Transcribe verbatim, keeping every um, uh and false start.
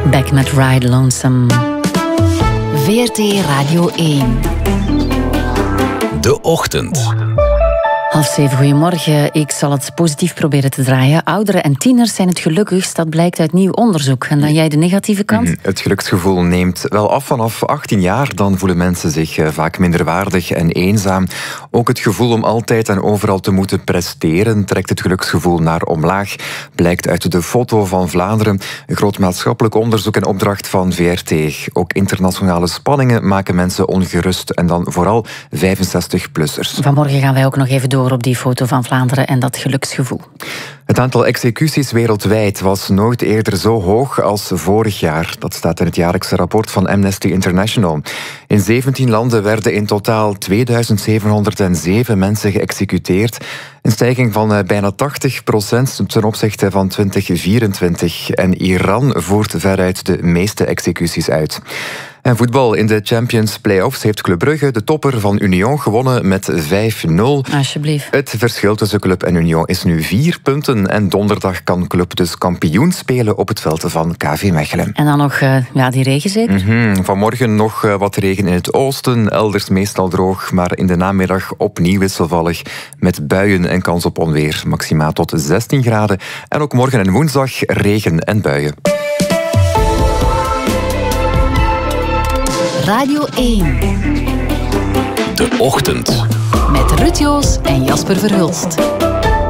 Back met Ride Lonesome. V R T Radio één. De Ochtend. Half zeven, goedemorgen. Ik zal het positief proberen te draaien. Ouderen en tieners zijn het gelukkigst, dat blijkt uit nieuw onderzoek. En dan jij de negatieve kant? Mm, het geluksgevoel neemt wel af vanaf achttien jaar. Dan voelen mensen zich uh, vaak minderwaardig en eenzaam. Ook het gevoel om altijd en overal te moeten presteren trekt het geluksgevoel naar omlaag. Blijkt uit de Foto van Vlaanderen. Een groot maatschappelijk onderzoek en opdracht van V R T. Ook internationale spanningen maken mensen ongerust. En dan vooral vijfenzestig-plussers. Vanmorgen gaan wij ook nog even door op die Foto van Vlaanderen en dat geluksgevoel. Het aantal executies wereldwijd was nooit eerder zo hoog als vorig jaar. Dat staat in het jaarlijkse rapport van Amnesty International. In zeventien landen werden in totaal tweeduizend zevenhonderdzeven mensen geëxecuteerd. Een stijging van bijna tachtig procent ten opzichte van twintig vierentwintig. En Iran voert veruit de meeste executies uit. En voetbal. In de Champions Playoffs heeft Club Brugge, de topper van Union, gewonnen met vijf nul. Alsjeblieft. Het verschil tussen Club en Union is nu vier punten. En donderdag kan Club dus kampioen spelen op het veld van K V Mechelen. En dan nog uh, ja, die regen zeker? Mm-hmm. Vanmorgen nog uh, wat regen in het oosten. Elders meestal droog, maar in de namiddag opnieuw wisselvallig. Met buien en kans op onweer. Maximaal tot zestien graden. En ook morgen en woensdag regen en buien. Radio één. De Ochtend. Met Ruud Joos en Jasper Verhulst.